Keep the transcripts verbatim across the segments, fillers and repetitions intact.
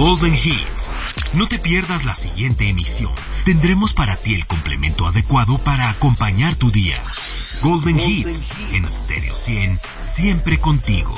Golden Hits. No te pierdas la siguiente emisión. Tendremos para ti el complemento adecuado para acompañar tu día. Golden, Golden Hits, en Stereo cien, siempre contigo.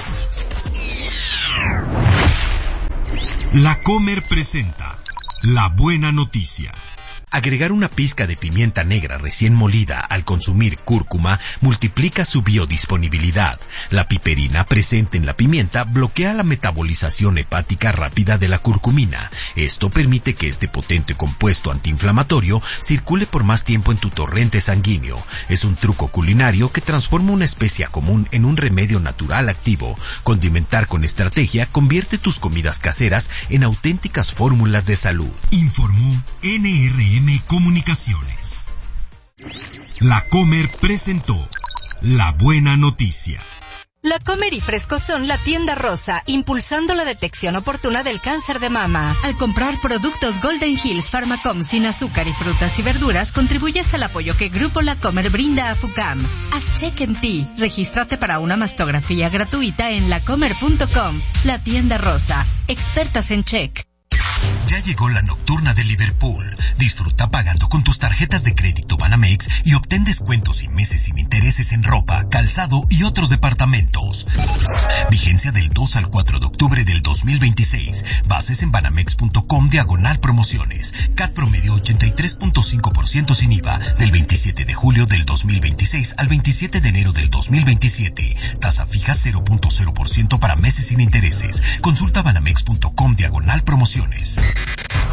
La Comer presenta La Buena Noticia. Agregar una pizca de pimienta negra recién molida al consumir cúrcuma multiplica su biodisponibilidad. La piperina presente en la pimienta bloquea la metabolización hepática rápida de la curcumina. Esto permite que este potente compuesto antiinflamatorio circule por más tiempo en tu torrente sanguíneo. Es un truco culinario que transforma una especia común en un remedio natural activo. Condimentar con estrategia convierte tus comidas caseras en auténticas fórmulas de salud. Informó N R M Comunicaciones. La Comer presentó La Buena Noticia. La Comer y Fresco son la tienda rosa, impulsando la detección oportuna del cáncer de mama. Al comprar productos Golden Hills Pharmacom sin azúcar y frutas y verduras, contribuyes al apoyo que Grupo La Comer brinda a FUCAM. Haz check en ti. Regístrate para una mastografía gratuita en lacomer punto com. La tienda rosa, expertas en check. Ya llegó la nocturna de Liverpool. Disfruta pagando con tus tarjetas de crédito Banamex y obtén descuentos y meses sin intereses en ropa, calzado y otros departamentos. Vigencia del dos al cuatro de octubre del dos mil veintiséis. Bases en banamex punto com diagonal promociones. C A T promedio ochenta y tres punto cinco por ciento sin I V A del veintisiete de julio del dos mil veintiséis al veintisiete de enero del dos mil veintisiete. Tasa fija cero punto cero por ciento para meses sin intereses. Consulta banamex punto com diagonal promociones.